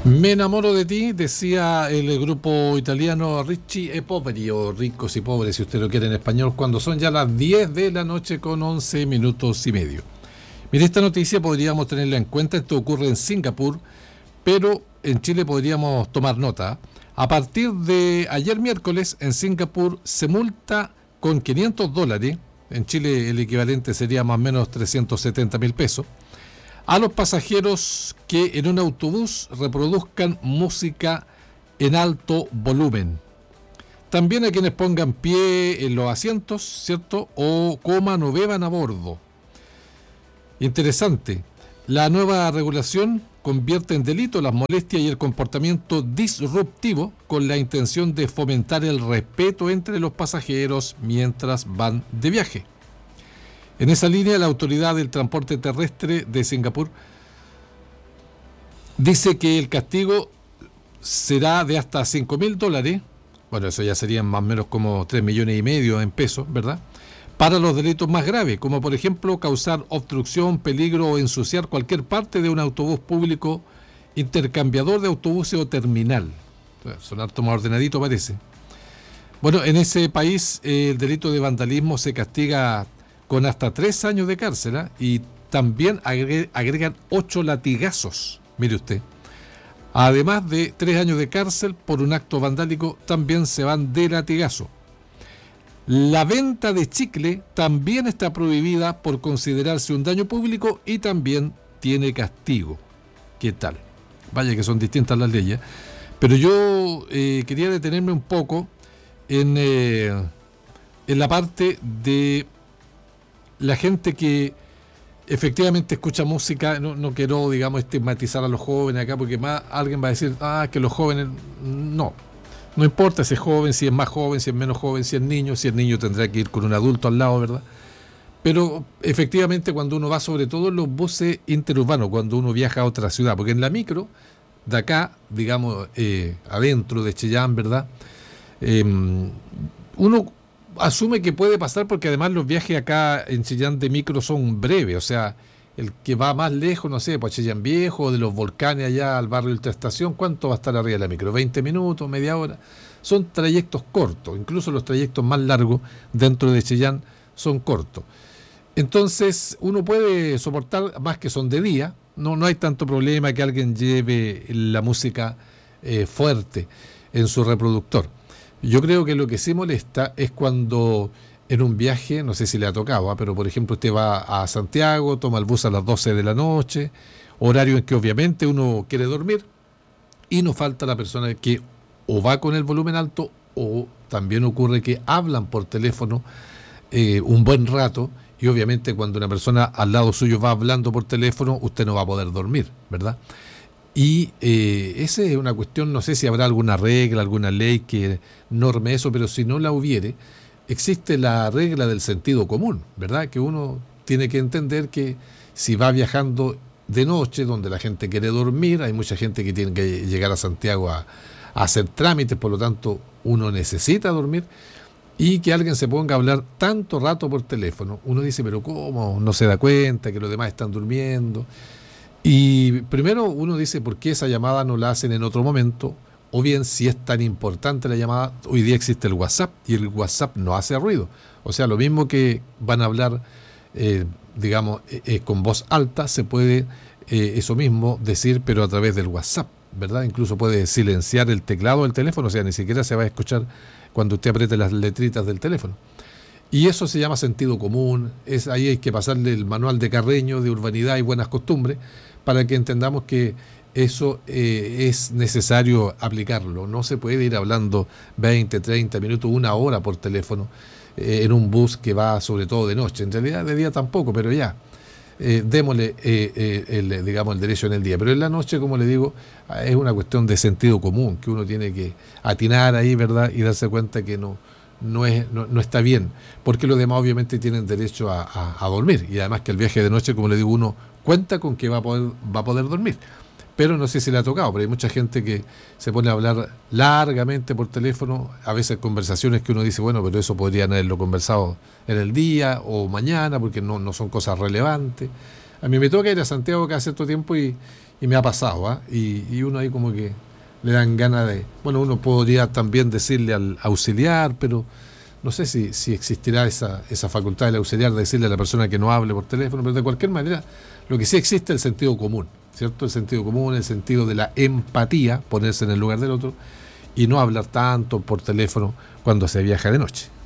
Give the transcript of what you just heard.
Me enamoro de ti, decía el grupo italiano Ricci e Poveri, o Ricos y Pobres, si usted lo quiere en español, cuando son ya las 10 de la noche con 11 minutos y medio. Mire, esta noticia podríamos tenerla en cuenta, esto ocurre en Singapur, pero en Chile podríamos tomar nota. A partir de ayer miércoles, en Singapur se multa con $500, en Chile el equivalente sería más o menos 370.000 pesos, a los pasajeros que en un autobús reproduzcan música en alto volumen. También a quienes pongan pie en los asientos, ¿cierto? O coman o beban a bordo. Interesante. La nueva regulación convierte en delito las molestias y el comportamiento disruptivo con la intención de fomentar el respeto entre los pasajeros mientras van de viaje. En esa línea, la Autoridad del Transporte Terrestre de Singapur dice que el castigo será de hasta $5.000, bueno, eso ya serían más o menos como 3,5 millones en pesos, ¿verdad?, para los delitos más graves, como por ejemplo causar obstrucción, peligro o ensuciar cualquier parte de un autobús público, intercambiador de autobuses o terminal. Son harto más ordenadito, parece. Bueno, en ese país el delito de vandalismo se castiga con hasta 3 años de cárcel, y también agregan 8 latigazos, mire usted. Además de 3 años de cárcel por un acto vandálico, también se van de latigazo. La venta de chicle también está prohibida por considerarse un daño público y también tiene castigo. ¿Qué tal? Vaya que son distintas las leyes. Pero yo quería detenerme un poco en la parte de la gente que efectivamente escucha música. No quiero, digamos, estigmatizar a los jóvenes acá, porque más alguien va a decir, que los jóvenes, no importa si es joven, si es más joven, si es menos joven, si es niño. Si es niño tendrá que ir con un adulto al lado, ¿verdad? Pero efectivamente cuando uno va, sobre todo en los buses interurbanos, cuando uno viaja a otra ciudad, porque en la micro de acá, digamos, adentro de Chillán, ¿verdad?, uno asume que puede pasar, porque además los viajes acá en Chillán de micro son breves. O sea, el que va más lejos, no sé, pues Chillán Viejo, o de los Volcanes allá al barrio Ultra Estación, ¿cuánto va a estar arriba de la micro? ¿20 minutos, media hora? Son trayectos cortos, incluso los trayectos más largos dentro de Chillán son cortos. Entonces uno puede soportar, más que son de día, no hay tanto problema que alguien lleve la música fuerte en su reproductor. Yo creo que lo que sí molesta es cuando en un viaje, no sé si le ha tocado, pero por ejemplo usted va a Santiago, toma el bus a las 12 de la noche, horario en que obviamente uno quiere dormir, y no falta la persona que o va con el volumen alto, o también ocurre que hablan por teléfono un buen rato, y obviamente cuando una persona al lado suyo va hablando por teléfono, usted no va a poder dormir, ¿verdad? Y esa es una cuestión, no sé si habrá alguna regla, alguna ley que norme eso, pero si no la hubiere, existe la regla del sentido común, ¿verdad? Que uno tiene que entender que si va viajando de noche, donde la gente quiere dormir, hay mucha gente que tiene que llegar a Santiago a hacer trámites, por lo tanto uno necesita dormir, y que alguien se ponga a hablar tanto rato por teléfono, uno dice, pero ¿cómo? No se da cuenta que los demás están durmiendo. Y primero uno dice, ¿por qué esa llamada no la hacen en otro momento? O bien, si es tan importante la llamada, hoy día existe el WhatsApp, y el WhatsApp no hace ruido. O sea, lo mismo que van a hablar, digamos, con voz alta, se puede eso mismo decir, pero a través del WhatsApp, ¿verdad? Incluso puede silenciar el teclado del teléfono, o sea, ni siquiera se va a escuchar cuando usted apriete las letritas del teléfono. Y eso se llama sentido común. Ahí hay que pasarle el manual de Carreño de urbanidad y buenas costumbres, para que entendamos que eso es necesario aplicarlo. No se puede ir hablando 20, 30 minutos, 1 hora por teléfono en un bus que va sobre todo de noche. En realidad de día tampoco, pero ya, démosle digamos, el derecho en el día. Pero en la noche, como le digo, es una cuestión de sentido común, que uno tiene que atinar ahí, ¿verdad?, y darse cuenta que no está bien, porque los demás obviamente tienen derecho a dormir, y además que el viaje de noche, como le digo, uno cuenta con que va a poder dormir. Pero no sé si le ha tocado, pero hay mucha gente que se pone a hablar largamente por teléfono, a veces conversaciones que uno dice, bueno, pero eso podrían haberlo conversado en el día o mañana, porque no son cosas relevantes. A mí me toca ir a Santiago cada cierto tiempo y y me ha pasado, ¿ah? Y uno ahí como que le dan ganas de... Bueno, uno podría también decirle al auxiliar, pero no sé si existirá esa facultad del auxiliar de decirle a la persona que no hable por teléfono, pero de cualquier manera, lo que sí existe es el sentido común, ¿cierto? El sentido común, el sentido de la empatía, ponerse en el lugar del otro y no hablar tanto por teléfono cuando se viaja de noche.